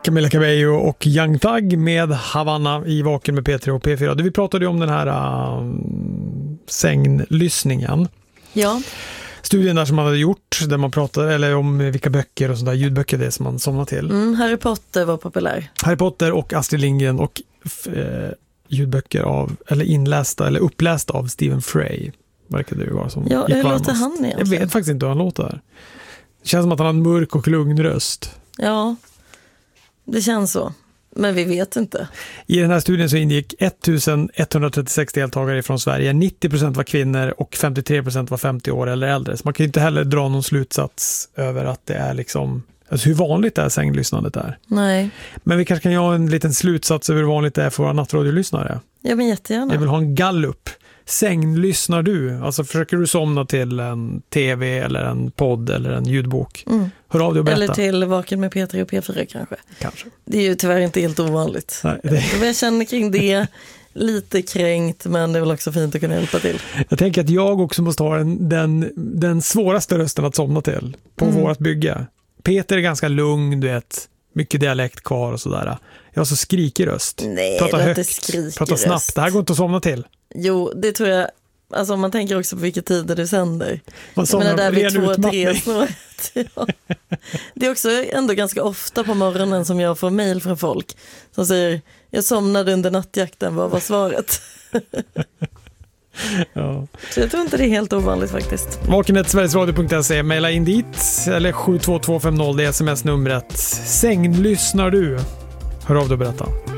Camila Cabello och Young Thug med Havanna i Vaken med P3 och P4. Vi pratade ju om den här sänglyssningen. Ja. Studien där som man hade gjort, där man pratade eller om vilka böcker och sådär, ljudböcker det är som man somnar till. Harry Potter var populär. Harry Potter och Astrid Lindgren och ljudböcker av, eller inlästa eller upplästa av Stephen Fry. Verkar det ju vara som. Ja, hur låter han egentligen? Jag vet faktiskt inte hur han låter där. Det känns som att han har en mörk och lugn röst. Ja, det känns så. Men vi vet inte. I den här studien så ingick 1136 deltagare från Sverige. 90% var kvinnor och 53% var 50 år eller äldre. Så man kan ju inte heller dra någon slutsats över att det är liksom... Alltså hur vanligt det är sänglyssnandet är. Nej. Men vi kanske kan göra en liten slutsats över hur vanligt det är för våra nattradiolyssnare. Ja, men jättegärna. Jag vill ha en gallup. Sänglyssnar du? Alltså försöker du somna till en tv eller en podd eller en ljudbok? Hör av dig och berätta. Eller till Vaken med P3 och P4 kanske. Det är ju tyvärr inte helt ovanligt. Nej, det... Jag känner kring det lite kränkt, men det är väl också fint att kunna hjälpa till. Jag tänker att jag också måste ha den svåraste rösten att somna till på vårt bygge. Peter är ganska lugn, du vet. Mycket dialekt kvar och sådär. Jag har så skrikig röst. Nej, prata högt, prata snabbt. Röst. Det här går inte att somna till. Jo, det tror jag. Alltså om man tänker också på vilka tider du sänder. Man somnar där vid 2-3 snåret. Ja. Det är också ändå ganska ofta på morgonen som jag får mejl från folk som säger, jag somnade under nattjakten, vad var svaret? Ja. Så jag tror inte det är helt ovanligt faktiskt. Vaken@sverigesradio.se, mejla in dit eller 72250, det är sms-numret. Sänglyssnar du? Hör av dig och berätta.